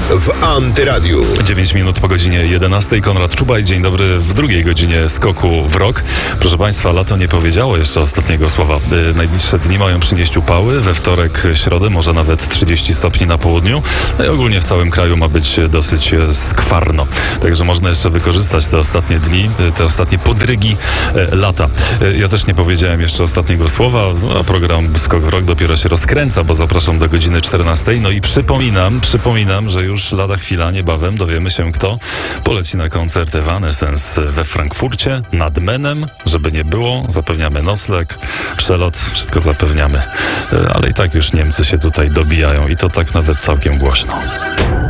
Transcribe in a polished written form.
w Antyradiu. 9 minut po godzinie 11. Konrad Czubaj, dzień dobry w drugiej godzinie skoku w rok. Proszę Państwa, lato nie powiedziało jeszcze ostatniego słowa. Najbliższe dni mają przynieść upały. We wtorek, środę może nawet 30 stopni na południu. No i ogólnie w całym kraju ma być dosyć skwarno. Także można jeszcze wykorzystać te ostatnie dni, te ostatnie podrygi lata. Ja też nie powiedziałem jeszcze ostatniego słowa, a program Skok w rok dopiero się rozkręca, bo zapraszam do godziny 14. No i przypominam, że już lada chwila, niebawem dowiemy się, kto poleci na koncert Evanescence we Frankfurcie nad Menem. Żeby nie było, zapewniamy nocleg, przelot, wszystko zapewniamy. Ale i tak już Niemcy się tutaj dobijają i to tak nawet całkiem głośno.